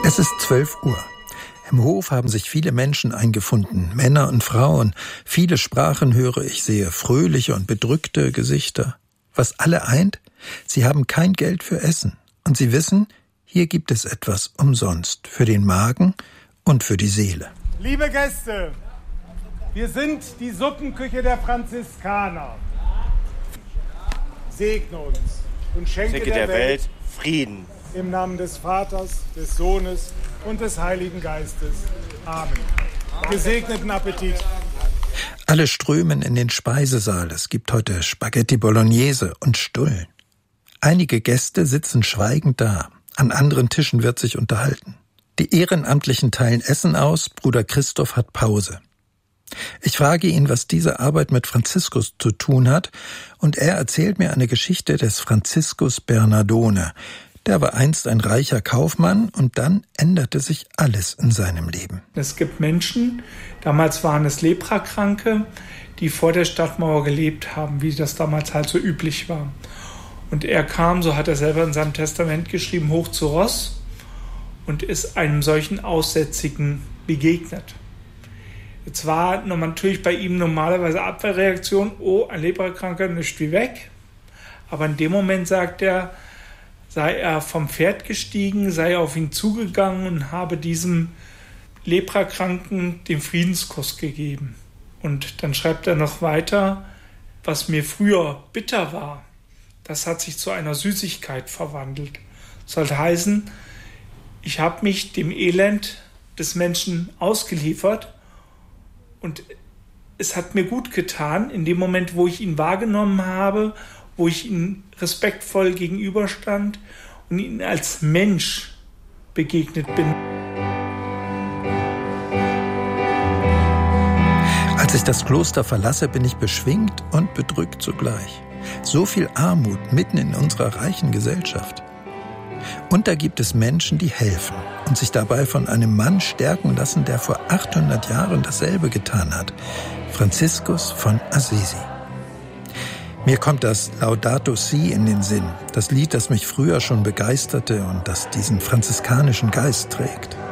Es ist 12 Uhr. Im Hof haben sich viele Menschen eingefunden, Männer und Frauen. Viele Sprachen höre ich, sehe fröhliche und bedrückte Gesichter. Was alle eint? Sie haben kein Geld für Essen. Und sie wissen, hier gibt es etwas umsonst. Für den Magen und für die Seele. Liebe Gäste, wir sind die Suppenküche der Franziskaner. Segne uns und schenke der Welt Frieden. Im Namen des Vaters, des Sohnes und des Heiligen Geistes. Amen. Gesegneten Appetit. Alle strömen in den Speisesaal. Es gibt heute Spaghetti Bolognese und Stullen. Einige Gäste sitzen schweigend da. An anderen Tischen wird sich unterhalten. Die Ehrenamtlichen teilen Essen aus. Bruder Christoph hat Pause. Ich frage ihn, was diese Arbeit mit Franziskus zu tun hat, und er erzählt mir eine Geschichte des Franziskus Bernardone. Der war einst ein reicher Kaufmann und dann änderte sich alles in seinem Leben. Es gibt Menschen, damals waren es Leprakranke, die vor der Stadtmauer gelebt haben, wie das damals halt so üblich war. Und er kam, so hat er selber in seinem Testament geschrieben, hoch zu Ross und ist einem solchen Aussätzigen begegnet. Jetzt war natürlich bei ihm normalerweise Abwehrreaktion, oh, ein Leprakranker, nicht wie weg. Aber in dem Moment sagt er, sei er vom Pferd gestiegen, sei auf ihn zugegangen und habe diesem Leprakranken den Friedenskuss gegeben. Und dann schreibt er noch weiter, was mir früher bitter war, das hat sich zu einer Süßigkeit verwandelt. Das soll heißen, ich habe mich dem Elend des Menschen ausgeliefert und es hat mir gut getan, in dem Moment, wo ich ihn wahrgenommen habe, wo ich ihm respektvoll gegenüberstand und ihm als Mensch begegnet bin. Als ich das Kloster verlasse, bin ich beschwingt und bedrückt zugleich. So viel Armut mitten in unserer reichen Gesellschaft. Und da gibt es Menschen, die helfen und sich dabei von einem Mann stärken lassen, der vor 800 Jahren dasselbe getan hat. Franziskus von Assisi. Mir kommt das Laudato Si in den Sinn, das Lied, das mich früher schon begeisterte und das diesen franziskanischen Geist trägt.